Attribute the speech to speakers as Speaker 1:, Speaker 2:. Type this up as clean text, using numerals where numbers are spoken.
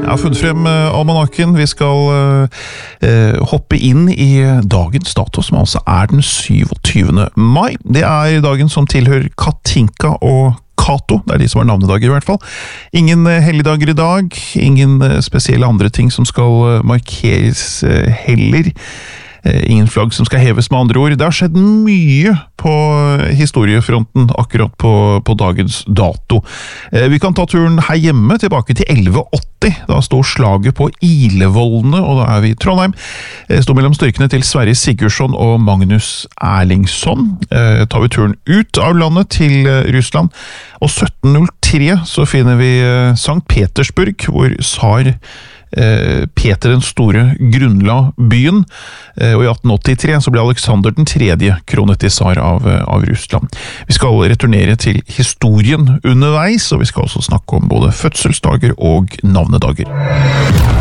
Speaker 1: Jeg har funnet frem almanakken. Vi skal hoppe inn i dagens dato, som altså er den 27. mai. Det er dagen som tilhører Katinka og Kato. Det er de som har navnedager i hvert fall. Ingen helligdager i dag. Ingen spesielle andre ting som skal markeres heller. Ingen flagg som skal heves, med andre ord. Det har skjedd mye på historiefronten akkurat på dagens dato. Vi kan ta turen her hjemme tilbake til 1180. Da står slaget på Ilevollene, og da er vi i Trondheim. Det står mellom styrkene til Sverre Sigurdsson og Magnus Erlingsson. Tar vi turen ut av landet til Russland, og 1703 så finner vi Sankt Petersburg, hvor tsar Peter den store grunnla byen, og i 1883 så ble Alexander den tredje kronet til tsar av Russland. Vi skal returnere til historien underveis, og vi skal også snakke om både fødselsdager og navnedager.